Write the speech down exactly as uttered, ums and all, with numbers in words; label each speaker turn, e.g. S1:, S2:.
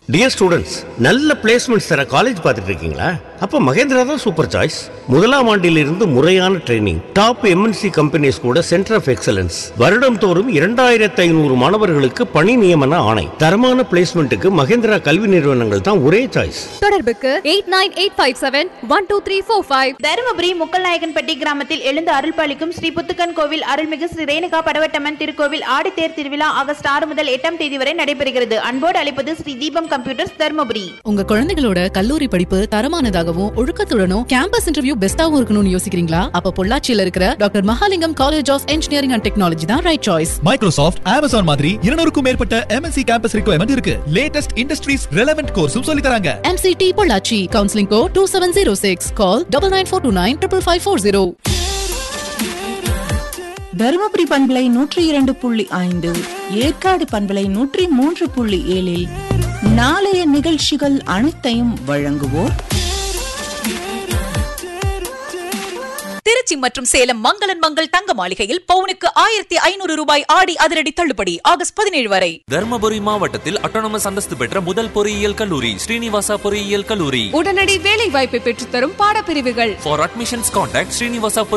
S1: Dear students, நல்ல placements தர college பார்த்துட்டு இருக்கீங்களா? அப்ப மகேந்திரா தான் சூப்பர் சாய்ஸ். முதலாம் ஆண்டிலிருந்து முறையான ட்ரைனிங், டாப் எம்என்சி கம்பெனிஸ் கூட சென்டர் ஆஃப் எக்ஸலன்ஸ், வருடம் தோறும் இரண்டாயிரத்தி ஐநூறு மாணவர்களுக்கு பணி நியமன ஆணை. தரமான பிளேஸ்மெண்ட்டுக்கு மகேந்திரா கல்வி நிறுவனங்கள் தான் ஒரே சாய்ஸ்.
S2: தொடர்புக்கு eight nine eight five seven one two three four five.
S3: Dharmapuri Mukkalnayakkanpatti கிராமத்தில் எழுந்து அருள்பாலிக்கும் ஸ்ரீ புத்துக்கன் கோவில் அருள்மிகு ஸ்ரீ ரேணுகா படவட்டம்மன் திருக்கோவில் ஆடித்தேர் திருவிழா ஆகஸ்ட் ஆறு முதல் எட்டாம் தேதி வரை நடைபெறுகிறது. அன்போடு அழைப்பது ஸ்ரீ தீபம் கம்ப்யூட்டர்ஸ், தருமபுரி.
S4: உங்க குழந்தைகளோட கல்லூரி படிப்பு தரமானதாகவும் ஒழுக்கத்துடனும் கேம்பஸ் இன்டர்வியூ பெஸ்டாவும் இருக்கணும்னு யோசிக்கிறீங்களா? அப்ப பொள்ளாச்சியில இருக்கிற doctor Mahalingam college of engineering and technology தான் ரைட் சாய்ஸ்.
S5: மைக்ரோசாஃப்ட், அமேசான் மாதிரி இருநூறுக்கும் மேற்பட்ட எம்என்சி கேம்பஸ் ரிக்வயர்மெண்ட் இருக்கு. லேட்டஸ்ட் இண்டஸ்ட்ரீஸ் ரெலவென்ட் கோர்ஸும் சொல்லி தராங்க.
S4: MCT Pollachi. Counselling code two seven zero six. Call double nine four two nine triple five four zero.
S6: Dharmapuri பண்பலை நூற்றி இரண்டு புள்ளி ஐந்து, ஏற்காடு பண்பலை நூற்றி மூன்று புள்ளி ஏழில் நாளைய நிகழ்ச்சிகள் அனைத்தையும் வழங்குவோர்
S7: திருச்சி மற்றும் சேலம் மங்களன் மங்கள் தங்க மாளிகையில் பவுனுக்கு ஆயிரத்தி ஐநூறு ரூபாய் ஆடி அதிரடி தள்ளுபடி ஆகஸ்ட் பதினேழு வரை.
S8: தர்மபுரி மாவட்டத்தில் அட்டானமஸ் அந்தஸ்து பெற்ற முதல் பொறியியல் கல்லூரி ஸ்ரீனிவாசா பொறியியல் கல்லூரி.
S2: உடனடி வேலை வாய்ப்பை பெற்றுத்தரும் பாடப்பிரிவுகள்.
S8: For admissions contact Srinivasa